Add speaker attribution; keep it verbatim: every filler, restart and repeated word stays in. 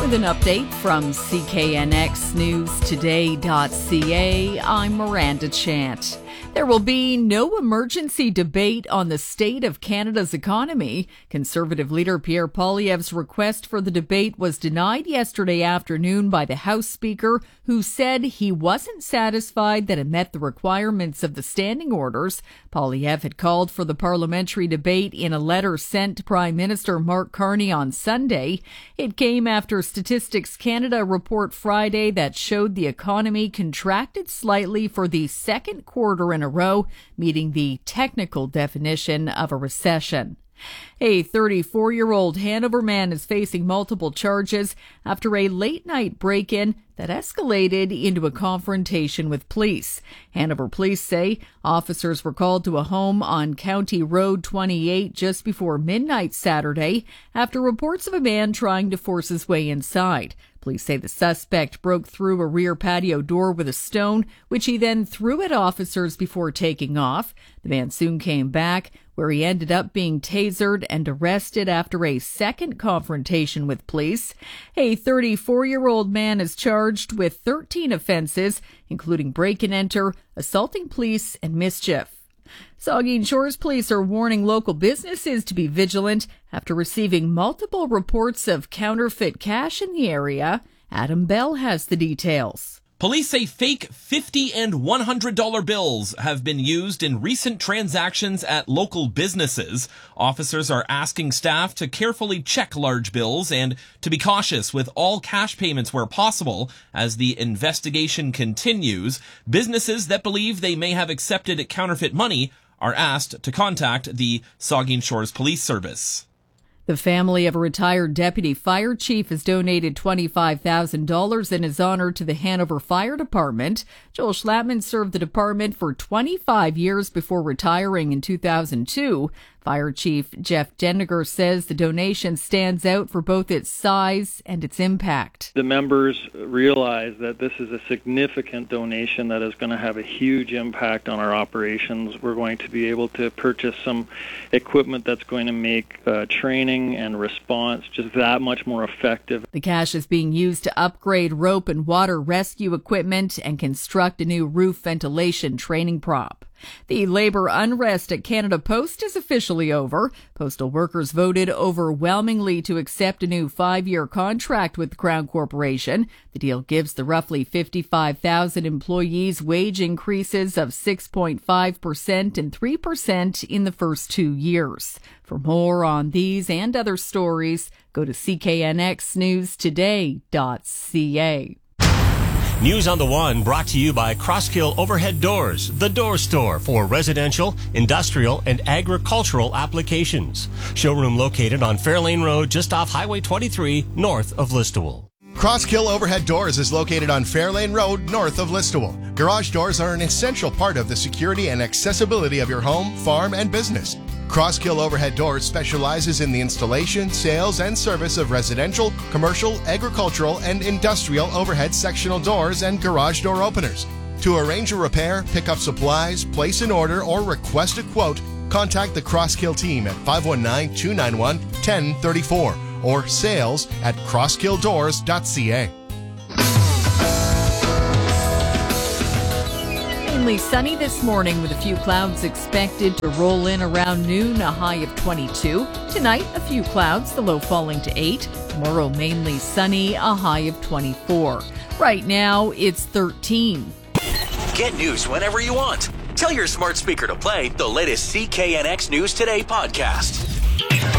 Speaker 1: With an update from C K N X News Today dot C A, I'm Miranda Chant. There will be no emergency debate on the state of Canada's economy. Conservative leader Pierre Poilievre's request for the debate was denied yesterday afternoon by the House Speaker, who said he wasn't satisfied that it met the requirements of the standing orders. Poilievre had called for the parliamentary debate in a letter sent to Prime Minister Mark Carney on Sunday. It came after Statistics Canada report Friday that showed the economy contracted slightly for the second quarter in a row, meeting the technical definition of a recession. A thirty-four-year-old Hanover man is facing multiple charges after a late-night break-in that escalated into a confrontation with police. Hanover police say officers were called to a home on County Road twenty-eight just before midnight Saturday after reports of a man trying to force his way inside. Police say the suspect broke through a rear patio door with a stone, which he then threw at officers before taking off. The man soon came back, where he ended up being tasered and arrested after a second confrontation with police. A thirty-four-year-old man is charged with thirteen offenses, including break-and-enter, assaulting police, and mischief. Saugeen Shores police are warning local businesses to be vigilant after receiving multiple reports of counterfeit cash in the area. Adam Bell has the details.
Speaker 2: Police say fake fifty and one hundred dollar bills have been used in recent transactions at local businesses. Officers are asking staff to carefully check large bills and to be cautious with all cash payments where possible as the investigation continues. Businesses that believe they may have accepted counterfeit money are asked to contact the Saugeen Shores Police Service.
Speaker 1: The family of a retired deputy fire chief has donated twenty-five thousand dollars in his honor to the Hanover Fire Department. Joel Schlattman served the department for twenty-five years before retiring in two thousand two. Fire Chief Jeff Denniger says the donation stands out for both its size and its impact.
Speaker 3: The members realize that this is a significant donation that is going to have a huge impact on our operations. We're going to be able to purchase some equipment that's going to make uh, training and response just that much more effective.
Speaker 1: The cash is being used to upgrade rope and water rescue equipment and construct a new roof ventilation training prop. The labor unrest at Canada Post is officially over. Postal workers voted overwhelmingly to accept a new five-year contract with the Crown Corporation. The deal gives the roughly fifty-five thousand employees wage increases of six point five percent and three percent in the first two years. For more on these and other stories, go to C K N X News Today dot C A.
Speaker 4: News on the One brought to you by Crosskill Overhead Doors, the door store for residential, industrial, and agricultural applications. Showroom located on Fairlane Road just off Highway twenty-three, north of Listowel.
Speaker 5: Crosskill Overhead Doors is located on Fairlane Road, north of Listowel. Garage doors are an essential part of the security and accessibility of your home, farm, and business. Crosskill Overhead Doors specializes in the installation, sales, and service of residential, commercial, agricultural, and industrial overhead sectional doors and garage door openers. To arrange a repair, pick up supplies, place an order, or request a quote, contact the Crosskill team at five one nine, two nine one, one zero three four or sales at crosskill doors dot C A.
Speaker 1: Mainly sunny this morning with a few clouds expected to roll in around noon, a high of twenty-two. Tonight, a few clouds, the low falling to eight. Tomorrow, mainly sunny, a high of twenty-four. Right now, it's thirteen.
Speaker 6: Get news whenever you want. Tell your smart speaker to play the latest C K N X News Today podcast.